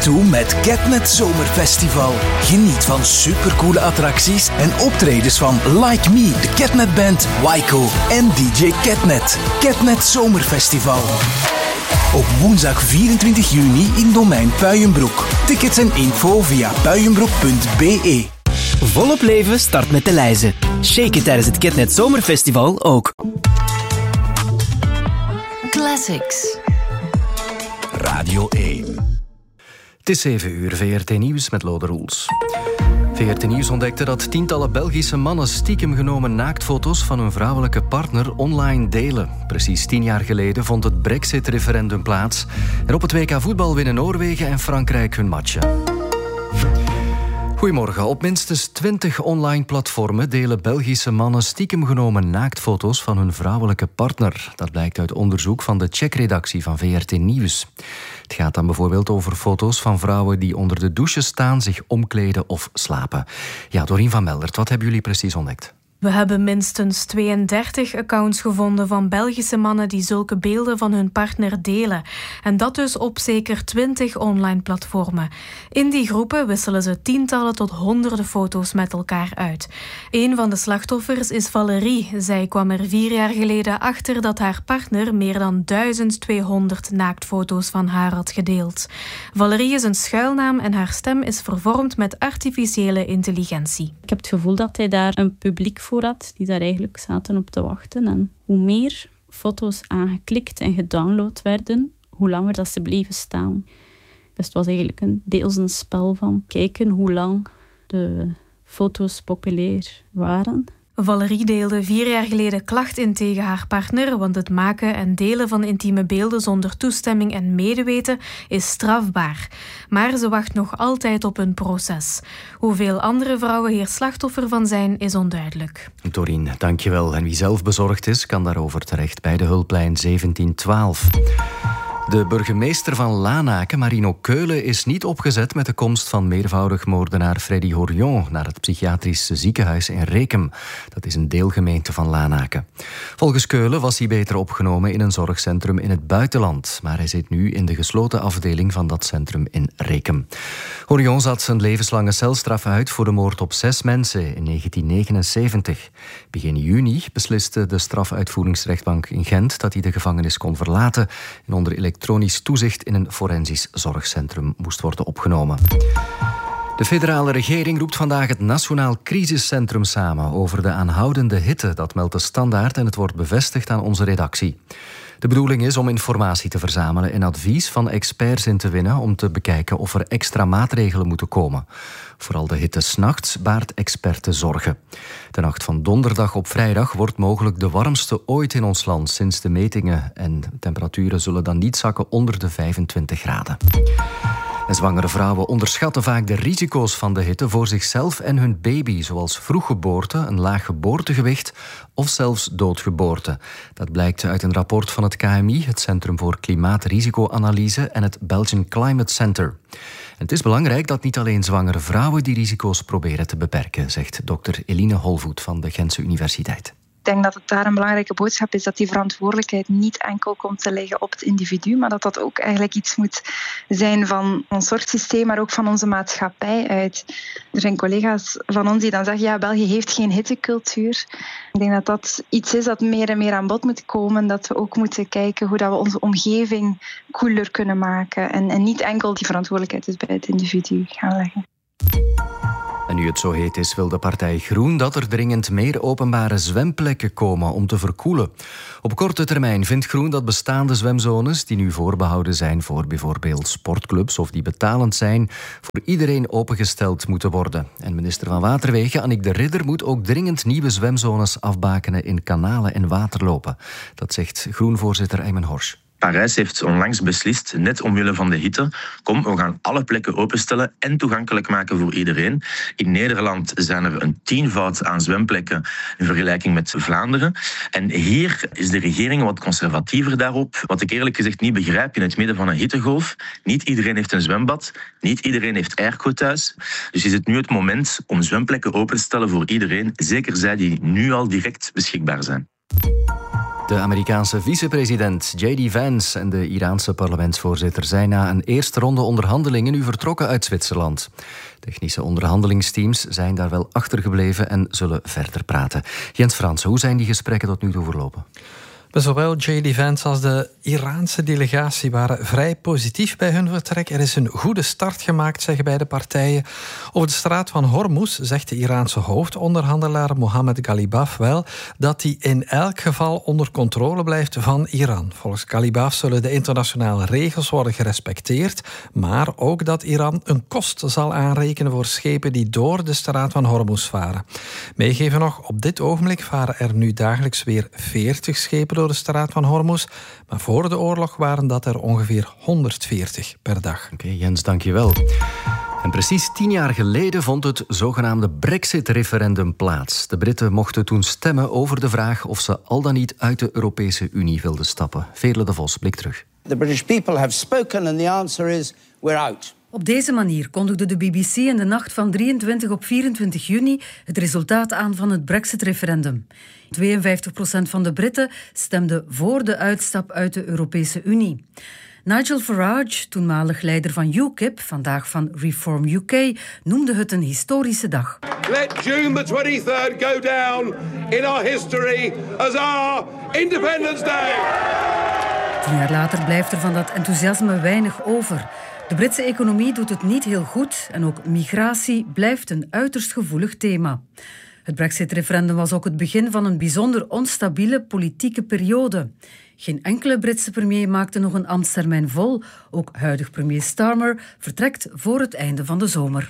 naartoe met Catnet Zomerfestival. Geniet van supercoole attracties en optredens van Like Me, de Catnet Band, Waiko en DJ Catnet. Catnet Zomerfestival. Op woensdag 24 juni in Domein Puijenbroek. Tickets en info via puijenbroek.be. Volop leven start met de lijzen. Shake it tijdens het Catnet Zomerfestival ook. Classics. Radio 1. Het is 7 uur, VRT Nieuws met Lode Roels. VRT Nieuws ontdekte dat tientallen Belgische mannen stiekem genomen naaktfoto's van hun vrouwelijke partner online delen. Precies 10 jaar geleden vond het Brexit-referendum plaats. En op het WK voetbal winnen Noorwegen en Frankrijk hun matchen. Goedemorgen. Op minstens 20 online platformen delen Belgische mannen stiekem genomen naaktfoto's van hun vrouwelijke partner. Dat blijkt uit onderzoek van de checkredactie van VRT Nieuws. Het gaat dan bijvoorbeeld over foto's van vrouwen die onder de douche staan, zich omkleden of slapen. Ja, Dorien van Meldert, wat hebben jullie precies ontdekt? We hebben minstens 32 accounts gevonden van Belgische mannen die zulke beelden van hun partner delen. En dat dus op zeker 20 online platformen. In die groepen wisselen ze tientallen tot honderden foto's met elkaar uit. Een van de slachtoffers is Valerie. Zij kwam er 4 jaar geleden achter dat haar partner meer dan 1200 naaktfoto's van haar had gedeeld. Valerie is een schuilnaam en haar stem is vervormd met artificiële intelligentie. Ik heb het gevoel dat hij daar een publiek voor had, die daar eigenlijk zaten op te wachten. En hoe meer foto's aangeklikt en gedownload werden, hoe langer dat ze bleven staan. Dus het was eigenlijk deels een spel van kijken hoe lang de foto's populair waren. Valerie deelde 4 jaar geleden klacht in tegen haar partner, want het maken en delen van intieme beelden zonder toestemming en medeweten is strafbaar. Maar ze wacht nog altijd op een proces. Hoeveel andere vrouwen hier slachtoffer van zijn, is onduidelijk. Dorien, dankjewel. En wie zelf bezorgd is, kan daarover terecht bij de hulplijn 1712. De burgemeester van Lanaken, Marino Keulen, is niet opgezet met de komst van meervoudig moordenaar Freddy Horion naar het psychiatrische ziekenhuis in Rekem. Dat is een deelgemeente van Lanaken. Volgens Keulen was hij beter opgenomen in een zorgcentrum in het buitenland, maar hij zit nu in de gesloten afdeling van dat centrum in Rekem. Horion zat zijn levenslange celstraf uit voor de moord op 6 mensen in 1979. Begin juni besliste de strafuitvoeringsrechtbank in Gent dat hij de gevangenis kon verlaten en onder elektronisch toezicht in een forensisch zorgcentrum moest worden opgenomen. De federale regering roept vandaag het Nationaal Crisiscentrum samen over de aanhoudende hitte. Dat meldt de Standaard en het wordt bevestigd aan onze redactie. De bedoeling is om informatie te verzamelen en advies van experts in te winnen om te bekijken of er extra maatregelen moeten komen. Vooral de hitte 's nachts baart experten zorgen. De nacht van donderdag op vrijdag wordt mogelijk de warmste ooit in ons land sinds de metingen en temperaturen zullen dan niet zakken onder de 25 graden. En zwangere vrouwen onderschatten vaak de risico's van de hitte voor zichzelf en hun baby, zoals vroeggeboorte, een laag geboortegewicht of zelfs doodgeboorte. Dat blijkt uit een rapport van het KMI, het Centrum voor Klimaatrisicoanalyse, en het Belgian Climate Center. En het is belangrijk dat niet alleen zwangere vrouwen die risico's proberen te beperken, zegt dokter Eline Holvoet van de Gentse Universiteit. Ik denk dat het daar een belangrijke boodschap is dat die verantwoordelijkheid niet enkel komt te liggen op het individu, maar dat dat ook eigenlijk iets moet zijn van ons zorgsysteem, maar ook van onze maatschappij uit. Er zijn collega's van ons die dan zeggen, ja, België heeft geen hittecultuur. Ik denk dat dat iets is dat meer en meer aan bod moet komen, dat we ook moeten kijken hoe dat we onze omgeving koeler kunnen maken en niet enkel die verantwoordelijkheid dus bij het individu gaan leggen. En nu het zo heet is, wil de partij Groen dat er dringend meer openbare zwemplekken komen om te verkoelen. Op korte termijn vindt Groen dat bestaande zwemzones, die nu voorbehouden zijn voor bijvoorbeeld sportclubs of die betalend zijn, voor iedereen opengesteld moeten worden. En minister van Waterwegen, Annick de Ridder, moet ook dringend nieuwe zwemzones afbakenen in kanalen en waterlopen. Dat zegt Groen-voorzitter Ayman Horsch. Parijs heeft onlangs beslist, net omwille van de hitte, kom, we gaan alle plekken openstellen en toegankelijk maken voor iedereen. In Nederland zijn er een 10-voud aan zwemplekken in vergelijking met Vlaanderen. En hier is de regering wat conservatiever daarop. Wat ik eerlijk gezegd niet begrijp in het midden van een hittegolf. Niet iedereen heeft een zwembad, niet iedereen heeft airco thuis. Dus is het nu het moment om zwemplekken open te stellen voor iedereen, zeker zij die nu al direct beschikbaar zijn. De Amerikaanse vicepresident J.D. Vance en de Iraanse parlementsvoorzitter zijn na een eerste ronde onderhandelingen nu vertrokken uit Zwitserland. Technische onderhandelingsteams zijn daar wel achtergebleven en zullen verder praten. Jens Fransen, hoe zijn die gesprekken tot nu toe verlopen? Zowel J.D. Vance als de Iraanse delegatie waren vrij positief bij hun vertrek. Er is een goede start gemaakt, zeggen beide partijen. Over de straat van Hormuz zegt de Iraanse hoofdonderhandelaar Mohammed Ghalibaf wel dat die in elk geval onder controle blijft van Iran. Volgens Ghalibaf zullen de internationale regels worden gerespecteerd, maar ook dat Iran een kost zal aanrekenen voor schepen die door de straat van Hormuz varen. Meegeven nog, op dit ogenblik varen er nu dagelijks weer 40 schepen door de straat van Hormuz, maar voor de oorlog waren dat er ongeveer 140 per dag. Oké, Jens, dank je wel. En precies 10 jaar geleden vond het zogenaamde Brexit-referendum plaats. De Britten mochten toen stemmen over de vraag of ze al dan niet uit de Europese Unie wilden stappen. Veerle de Vos, blik terug. The British people have spoken and the answer is we're out. Op deze manier kondigde de BBC in de nacht van 23 op 24 juni het resultaat aan van het Brexit-referendum. 52% van de Britten stemde voor de uitstap uit de Europese Unie. Nigel Farage, toenmalig leider van UKIP, vandaag van Reform UK, noemde het een historische dag. Let June the 23rd go down in our history as our Independence Day. 10 jaar later blijft er van dat enthousiasme weinig over. De Britse economie doet het niet heel goed en ook migratie blijft een uiterst gevoelig thema. Het Brexit-referendum was ook het begin van een bijzonder onstabiele politieke periode. Geen enkele Britse premier maakte nog een ambtstermijn vol. Ook huidig premier Starmer vertrekt voor het einde van de zomer.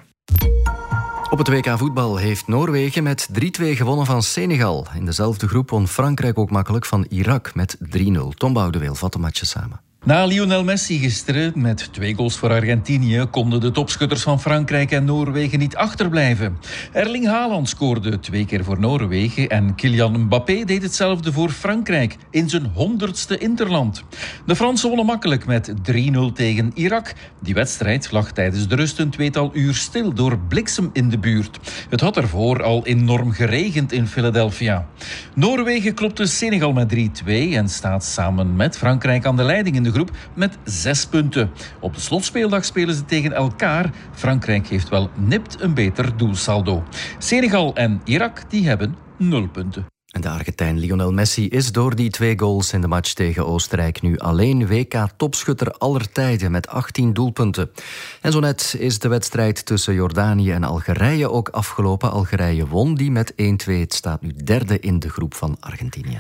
Op het WK voetbal heeft Noorwegen met 3-2 gewonnen van Senegal. In dezelfde groep won Frankrijk ook makkelijk van Irak met 3-0. Tom Boudeweel vat de matchen samen. Na Lionel Messi gisteren met 2 goals voor Argentinië konden de topschutters van Frankrijk en Noorwegen niet achterblijven. Erling Haaland scoorde 2 keer voor Noorwegen en Kylian Mbappé deed hetzelfde voor Frankrijk in zijn 100ste interland. De Fransen wonnen makkelijk met 3-0 tegen Irak. Die wedstrijd lag tijdens de rust een 2-tal uur stil door bliksem in de buurt. Het had ervoor al enorm geregend in Philadelphia. Noorwegen klopte Senegal met 3-2 en staat samen met Frankrijk aan de leiding in de groep met 6 punten. Op de slotspeeldag spelen ze tegen elkaar. Frankrijk heeft wel nipt een beter doelsaldo. Senegal en Irak die hebben 0 punten. En de Argentijn Lionel Messi is door die 2 goals in de match tegen Oostenrijk nu alleen WK-topschutter aller tijden met 18 doelpunten. En zo net is de wedstrijd tussen Jordanië en Algerije ook afgelopen. Algerije won die met 1-2. Het staat nu derde in de groep van Argentinië.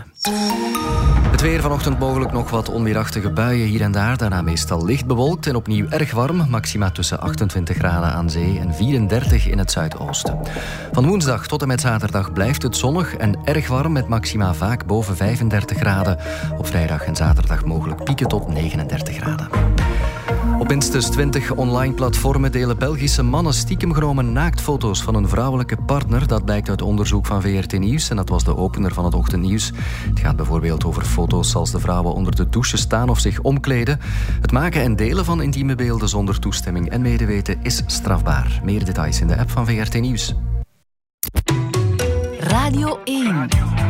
Het weer vanochtend mogelijk nog wat onweerachtige buien hier en daar. Daarna meestal licht bewolkt en opnieuw erg warm. Maxima tussen 28 graden aan zee en 34 in het zuidoosten. Van woensdag tot en met zaterdag blijft het zonnig en erg warm met maxima vaak boven 35 graden. Op vrijdag en zaterdag mogelijk pieken tot 39 graden. Op minstens 20 online platformen delen Belgische mannen stiekem genomen naaktfoto's van een vrouwelijke partner. Dat blijkt uit onderzoek van VRT Nieuws en dat was de opener van het ochtendnieuws. Het gaat bijvoorbeeld over foto's als de vrouwen onder de douche staan of zich omkleden. Het maken en delen van intieme beelden zonder toestemming en medeweten is strafbaar. Meer details in de app van VRT Nieuws. Radio 1.